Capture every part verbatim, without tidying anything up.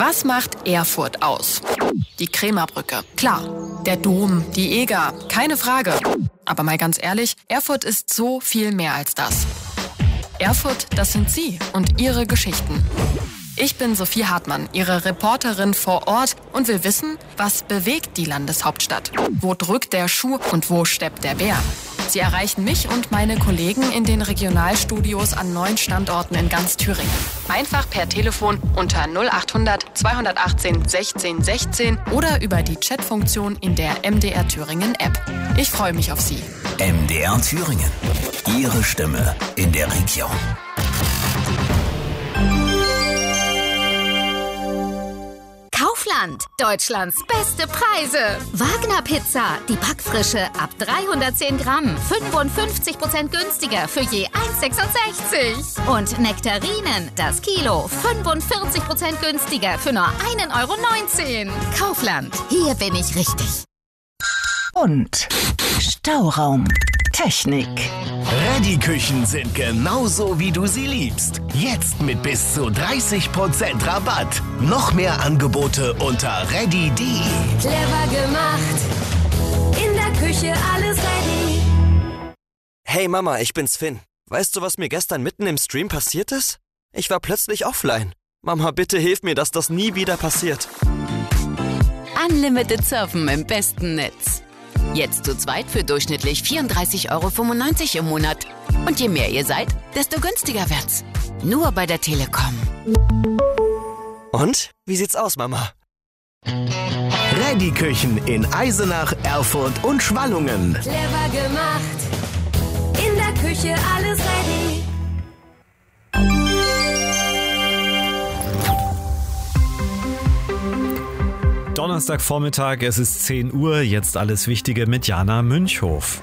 Was macht Erfurt aus? Die Krämerbrücke. Klar. Der Dom, die Eger. Keine Frage. Aber mal ganz ehrlich, Erfurt ist so viel mehr als das. Erfurt, das sind Sie und Ihre Geschichten. Ich bin Sophie Hartmann, Ihre Reporterin vor Ort und will wissen, was bewegt die Landeshauptstadt? Wo drückt der Schuh und wo steppt der Bär? Sie erreichen mich und meine Kollegen in den Regionalstudios an neun Standorten in ganz Thüringen. Einfach per Telefon unter null acht hundert zweihundertachtzehn sechzehn sechzehn oder über die Chatfunktion in der M D R Thüringen App. Ich freue mich auf Sie. M D R Thüringen. Ihre Stimme in der Region. Kaufland, Deutschlands beste Preise. Wagner Pizza, die Backfrische ab dreihundertzehn Gramm, fünfundfünfzig Prozent günstiger für je eins sechsundsechzig. Und Nektarinen, das Kilo, fünfundvierzig Prozent günstiger für nur ein Euro neunzehn. Kaufland, hier bin ich richtig. Und Stauraum. Technik. Reddy-Küchen sind genauso, wie du sie liebst. Jetzt mit bis zu dreißig Prozent Rabatt. Noch mehr Angebote unter reddy punkt de. Clever gemacht. In der Küche alles ready. Hey Mama, ich bin's Finn. Weißt du, was mir gestern mitten im Stream passiert ist? Ich war plötzlich offline. Mama, bitte hilf mir, dass das nie wieder passiert. Unlimited Surfen im besten Netz. Jetzt zu zweit für durchschnittlich vierunddreißig Euro fünfundneunzig im Monat. Und je mehr ihr seid, desto günstiger wird's. Nur bei der Telekom. Und? Wie sieht's aus, Mama? Reddy-Küchen in Eisenach, Erfurt und Schwallungen. Clever gemacht. In der Küche alles ready. Donnerstagvormittag, es ist zehn Uhr, jetzt alles Wichtige mit Jana Münchhof.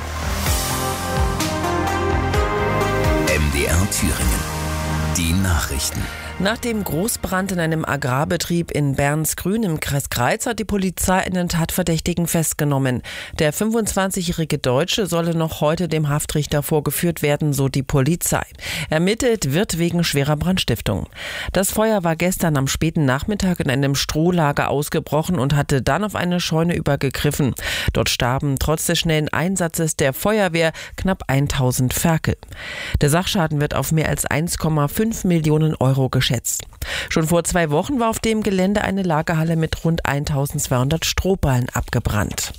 M D R Thüringen. Die Nachrichten. Nach dem Großbrand in einem Agrarbetrieb in Bernsgrün im Kreis Greiz hat die Polizei einen Tatverdächtigen festgenommen. Der fünfundzwanzigjährige Deutsche solle noch heute dem Haftrichter vorgeführt werden, so die Polizei. Ermittelt wird wegen schwerer Brandstiftung. Das Feuer war gestern am späten Nachmittag in einem Strohlager ausgebrochen und hatte dann auf eine Scheune übergegriffen. Dort starben trotz des schnellen Einsatzes der Feuerwehr knapp tausend Ferkel. Der Sachschaden wird auf mehr als eins Komma fünf Millionen Euro geschätzt. Schon vor zwei Wochen war auf dem Gelände eine Lagerhalle mit rund eintausendzweihundert Strohballen abgebrannt.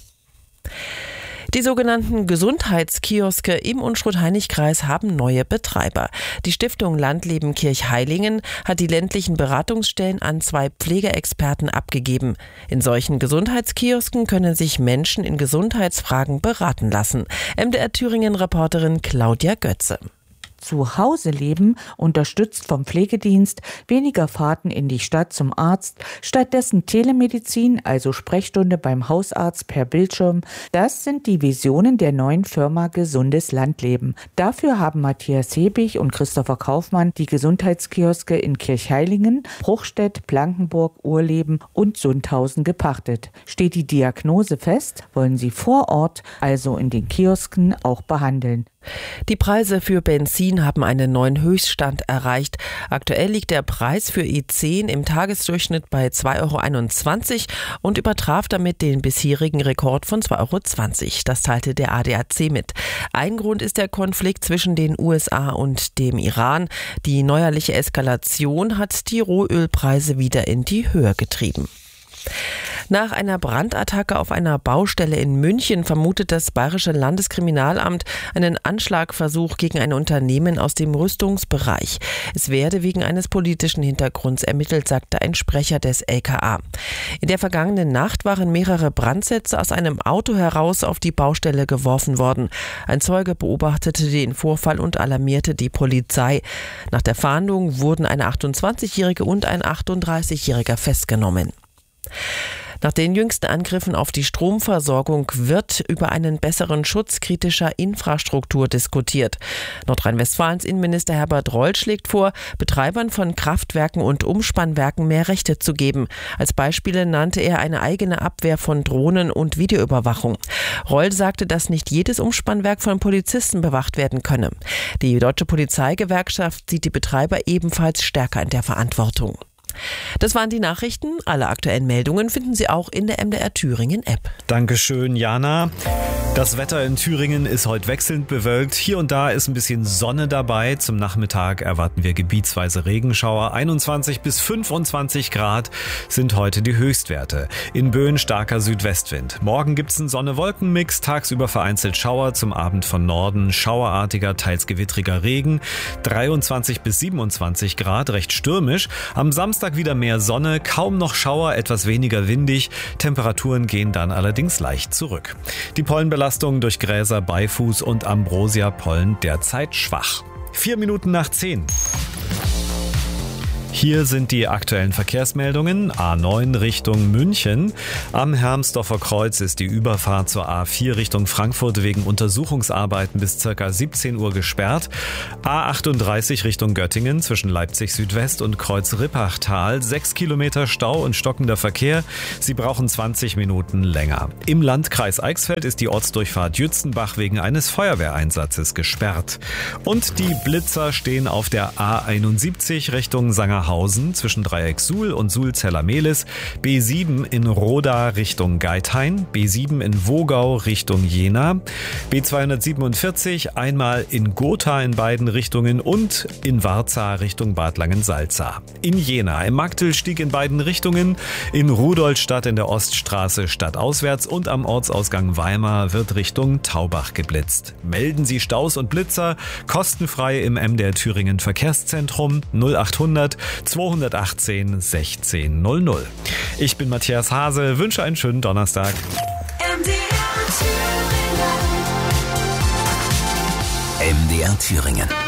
Die sogenannten Gesundheitskioske im Unstrut-Hainich-Kreis haben neue Betreiber. Die Stiftung Landleben Kirchheilingen hat die ländlichen Beratungsstellen an zwei Pflegeexperten abgegeben. In solchen Gesundheitskiosken können sich Menschen in Gesundheitsfragen beraten lassen. M D R Thüringen-Reporterin Claudia Götze. Zu Hause leben, unterstützt vom Pflegedienst, weniger Fahrten in die Stadt zum Arzt, stattdessen Telemedizin, also Sprechstunde beim Hausarzt per Bildschirm. Das sind die Visionen der neuen Firma Gesundes Landleben. Dafür haben Matthias Hebig und Christopher Kaufmann die Gesundheitskioske in Kirchheilingen, Bruchstedt, Blankenburg, Urleben und Sundhausen gepachtet. Steht die Diagnose fest, wollen sie vor Ort, also in den Kiosken, auch behandeln. Die Preise für Benzin haben einen neuen Höchststand erreicht. Aktuell liegt der Preis für E zehn im Tagesdurchschnitt bei zwei Euro einundzwanzig und übertraf damit den bisherigen Rekord von zwei Euro zwanzig. Das teilte der A D A C mit. Ein Grund ist der Konflikt zwischen den U S A und dem Iran. Die neuerliche Eskalation hat die Rohölpreise wieder in die Höhe getrieben. Nach einer Brandattacke auf einer Baustelle in München vermutet das Bayerische Landeskriminalamt einen Anschlagversuch gegen ein Unternehmen aus dem Rüstungsbereich. Es werde wegen eines politischen Hintergrunds ermittelt, sagte ein Sprecher des L K A. In der vergangenen Nacht waren mehrere Brandsätze aus einem Auto heraus auf die Baustelle geworfen worden. Ein Zeuge beobachtete den Vorfall und alarmierte die Polizei. Nach der Fahndung wurden eine achtundzwanzigjährige und ein achtunddreißigjähriger festgenommen. Nach den jüngsten Angriffen auf die Stromversorgung wird über einen besseren Schutz kritischer Infrastruktur diskutiert. Nordrhein-Westfalens Innenminister Herbert Reul schlägt vor, Betreibern von Kraftwerken und Umspannwerken mehr Rechte zu geben. Als Beispiele nannte er eine eigene Abwehr von Drohnen und Videoüberwachung. Reul sagte, dass nicht jedes Umspannwerk von Polizisten bewacht werden könne. Die Deutsche Polizeigewerkschaft sieht die Betreiber ebenfalls stärker in der Verantwortung. Das waren die Nachrichten. Alle aktuellen Meldungen finden Sie auch in der M D R Thüringen App. Dankeschön, Jana. Das Wetter in Thüringen ist heute wechselnd bewölkt. Hier und da ist ein bisschen Sonne dabei. Zum Nachmittag erwarten wir gebietsweise Regenschauer. einundzwanzig bis fünfundzwanzig Grad sind heute die Höchstwerte. In Böen starker Südwestwind. Morgen gibt's einen Sonne-Wolken-Mix. Tagsüber vereinzelt Schauer, zum Abend von Norden schauerartiger, teils gewittriger Regen. dreiundzwanzig bis siebenundzwanzig Grad, recht stürmisch. Am Samstag wieder mehr Sonne, kaum noch Schauer, etwas weniger windig. Temperaturen gehen dann allerdings leicht zurück. Die Pollenbelastung durch Gräser, Beifuß und Ambrosia-Pollen derzeit schwach. Vier Minuten nach zehn. Hier sind die aktuellen Verkehrsmeldungen. A neun Richtung München. Am Hermsdorfer Kreuz ist die Überfahrt zur A vier Richtung Frankfurt wegen Untersuchungsarbeiten bis ca. siebzehn Uhr gesperrt. A achtunddreißig Richtung Göttingen zwischen Leipzig Südwest und Kreuz Rippachtal. Sechs Kilometer Stau und stockender Verkehr. Sie brauchen zwanzig Minuten länger. Im Landkreis Eichsfeld ist die Ortsdurchfahrt Jützenbach wegen eines Feuerwehreinsatzes gesperrt. Und die Blitzer stehen auf der A einundsiebzig Richtung Sangerhausen zwischen Dreieck Suhl und Suhl-Zellermehlis, B sieben in Roda Richtung Geithain, B sieben in Wogau Richtung Jena, B zweihundertsiebenundvierzig einmal in Gotha in beiden Richtungen und in Warza Richtung Bad Langensalza. In Jena im Marktelstieg in beiden Richtungen, in Rudolstadt in der Oststraße stadtauswärts und am Ortsausgang Weimar wird Richtung Taubach geblitzt. Melden Sie Staus und Blitzer kostenfrei im M D R Thüringen Verkehrszentrum null achthundert zweihundertachtzehn sechzehn null null. Ich bin Matthias Hase, wünsche einen schönen Donnerstag. M D R Thüringen. M D R Thüringen.